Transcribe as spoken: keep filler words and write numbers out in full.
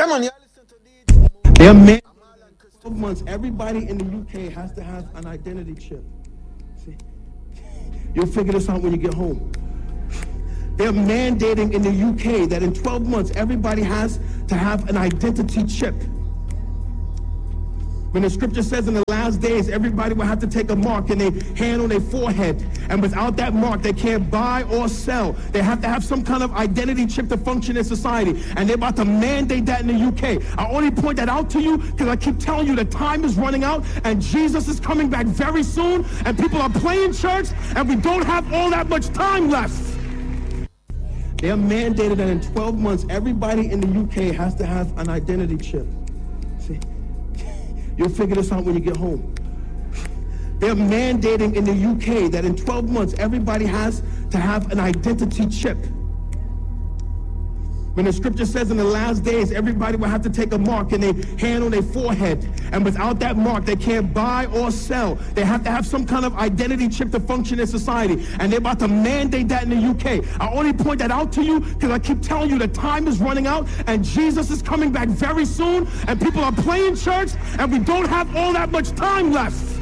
Yeah, man, you listen to D J. They're man. twelve months, everybody in the U K has to have an identity chip. See? You'll figure this out when you get home. They're mandating in the U K that in twelve months, everybody has to have an identity chip. When the scripture says in the last days, everybody will have to take a mark in their hand on their forehead. And without that mark, they can't buy or sell. They have to have some kind of identity chip to function in society. And they're about to mandate that in the U K. I only point that out to you because I keep telling you the time is running out and Jesus is coming back very soon. And people are playing church and we don't have all that much time left. They're mandated that in twelve months, everybody in the U K has to have an identity chip. See? You'll figure this out when you get home. They're mandating in the U K that in twelve months, everybody has to have an identity chip. When the scripture says in the last days, everybody will have to take a mark in their hand on their forehead. And without that mark, they can't buy or sell. They have to have some kind of identity chip to function in society. And they're about to mandate that in the U K. I only point that out to you because I keep telling you the time is running out and Jesus is coming back very soon. And people are playing church and we don't have all that much time left.